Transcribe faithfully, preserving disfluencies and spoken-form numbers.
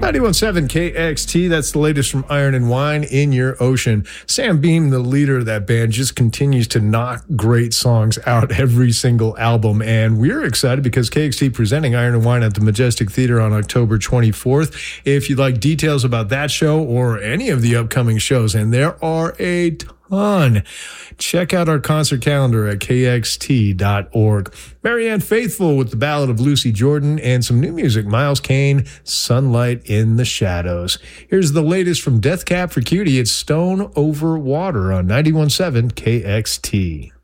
ninety-one point seven K X T, that's the latest from Iron and Wine, In Your Ocean. Sam Beam, the leader of that band, just continues to knock great songs out every single album. And we're excited because K X T presenting Iron and Wine at the Majestic Theater on October twenty-fourth. If you'd like details about that show or any of the upcoming shows, and there are a ton, check out our concert calendar at K X T dot org. Marianne Faithfull with the Ballad of Lucy Jordan and some new music, Miles Kane, Sunlight in the Shadows. Here's the latest from Death Cab for Cutie. It's Stone Over Water on ninety-one point seven K X T.